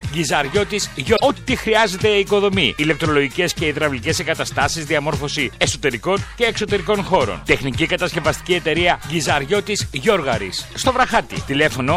Γκυζαριώτης ό,τι χρειάζεται η οικοδομή. Ηλεκτρολογικές και υδραυλικές εγκαταστάσεις, διαμόρφωση εσωτερικών και εξωτερικών χώρων. Τεχνική κατασκευαστική εταιρεία Γκυζαριώτης Γιώργαρης. Στο Βραχάτι. Τηλέφωνο